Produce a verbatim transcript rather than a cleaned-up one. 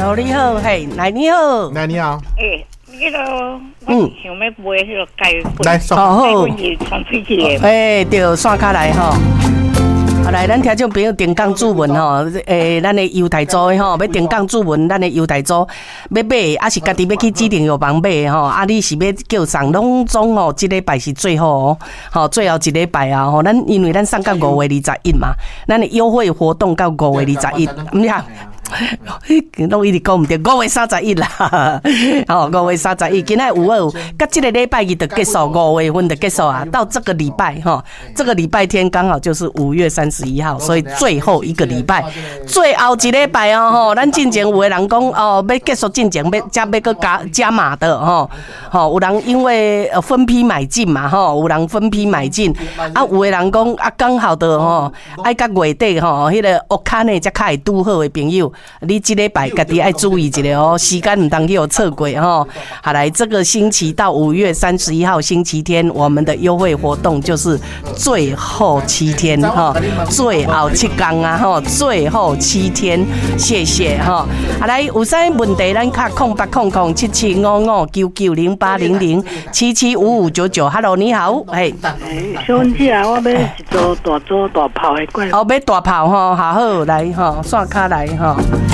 哦，你好，嘿，来你好， 来你好， 诶，那个，嗯，想要买迄个鸡粉， 来，送好， 粉是传出去的， 诶，对，线卡来吼。好来，咱听众朋友定岗注文吼，诶，咱的犹太州的吼，要定岗注文，咱的犹太州要买，还是家己要去指定药房买吼？啊，你是要叫送拢总哦，这礼拜是最后哦，吼，最后一礼拜啊，吼，咱因为咱送到五月二十一嘛，咱的优惠活动到五月二十一，唔呀。拢一直讲唔对，五月三十一啦，哦，五月三十一，今仔有有，甲这个礼拜二就结束，五月份就结束啊。到这个礼拜哈，这个礼拜天刚好就是五月三十一号，所以最后一个礼拜，最后一礼拜哦吼，咱进前有的人讲哦，要结束进前要加要个加加码的吼，吼有人因为呃分批买进嘛吼，有人分批买进，啊有的人讲啊刚好的吼，爱甲月底吼，迄个乌卡呢才较会拄好的朋友。你这礼拜家己爱注意一下哦，时间唔当去有错过吼。好来，这个星期到五月三十一号星期天，我们的优惠活动就是最后七天哈，最后七天啊哈，最后七天，谢谢哈。好来，有啥问题咱卡空八空空七七五五九九零八零零七七五五九九 ，Hello 你好，嘿。 小文姐啊，我要一组大组大炮的罐。 哦，要大炮吼，好好来吼，刷卡来吼。